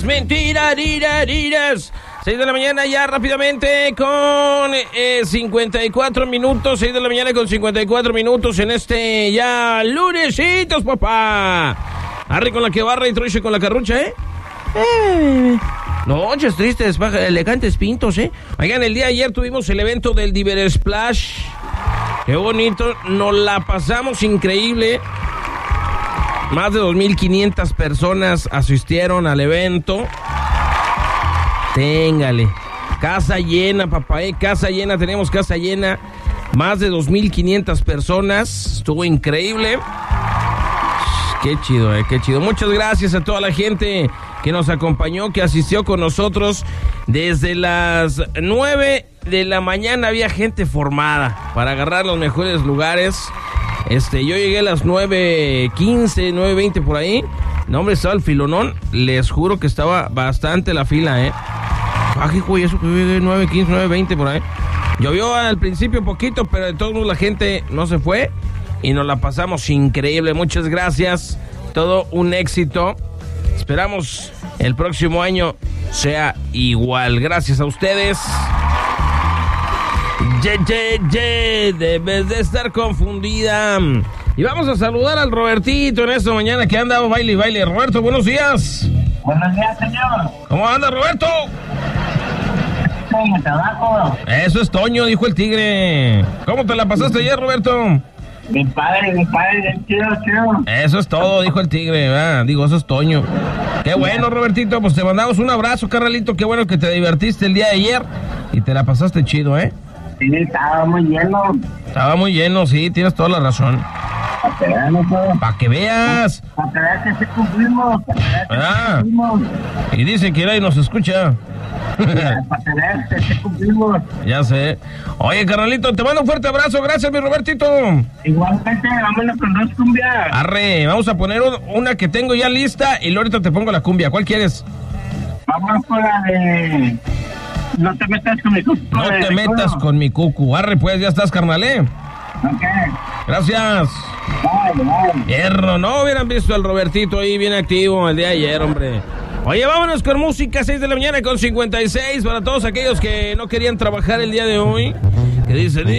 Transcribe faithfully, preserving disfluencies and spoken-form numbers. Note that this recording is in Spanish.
Mentira, tira, tiras. seis de la mañana ya rápidamente con eh, cincuenta y cuatro minutos. seis de la mañana con cincuenta y cuatro minutos en este ya lunesitos, papá. Arre con la que barra y truche con la carrucha, ¿eh? Eh... Noches tristes, elegantes pintos, ¿eh? Oigan, el día de ayer tuvimos el evento del Diver Splash. Qué bonito, nos la pasamos increíble. Más de dos mil quinientas personas asistieron al evento. Téngale. Casa llena, papá, ¿eh? Casa llena, tenemos casa llena. Más de dos mil quinientas personas. Estuvo increíble. Qué chido, ¿eh? Qué chido. Muchas gracias a toda la gente que nos acompañó, que asistió con nosotros. Desde las nueve de la mañana había gente formada para agarrar los mejores lugares. Este, yo llegué a las nueve quince, nueve veinte por ahí. No, hombre, estaba el filonón. Les juro que estaba bastante la fila, ¿eh? Ah, hijo, y eso que yo llegué nueve quince, nueve veinte por ahí. Llovió al principio poquito, pero de todos modos la gente no se fue. Y nos la pasamos increíble. Muchas gracias. Todo un éxito. Esperamos el próximo año sea igual. Gracias a ustedes. Ye, ye, ye, debes de estar confundida. Y vamos a saludar al Robertito en esta mañana que anda baile y baile. Roberto, buenos días. Buenos días, señor. ¿Cómo anda, Roberto? En el trabajo. Eso es Toño, dijo el tigre. ¿Cómo te la pasaste ayer, Roberto? Mi padre, mi padre, chido, chido. Eso es todo, dijo el tigre, ¿verdad? Digo, eso es Toño. Qué bueno, Robertito, pues te mandamos un abrazo, carnalito. Qué bueno que te divertiste el día de ayer y te la pasaste chido, ¿eh? Sí, estaba muy lleno. Estaba muy lleno, sí, tienes toda la razón. Para que veas, no puedo. Para que veas. Para que veas que sí cumplimos. Para que veas que Ah. sí cumplimos. Y dice que nadie nos escucha. Para que veas que sí cumplimos. Ya sé. Oye, carnalito, te mando un fuerte abrazo. Gracias, mi Robertito. Igualmente, vámonos con dos cumbias. Arre, vamos a poner un- una que tengo ya lista y luego ahorita te pongo la cumbia. ¿Cuál quieres? Vamos con la de... No te metas con mi cucu. No te metas con mi cucu. Arre, pues, ya estás, carnal, ¿eh? Ok. Gracias. Bye, bye. Hierro, no hubieran visto al Robertito ahí bien activo el día de ayer, hombre. Oye, vámonos con música, seis de la mañana con cincuenta y seis, para todos aquellos que no querían trabajar el día de hoy, que dicen...